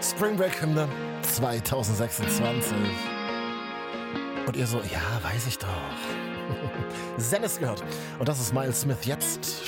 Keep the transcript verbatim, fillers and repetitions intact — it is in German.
Spring Break Hymne zwanzig sechsundzwanzig. Und ihr so, ja, weiß ich doch. Zen ist gehört. Und das ist Miles Smith jetzt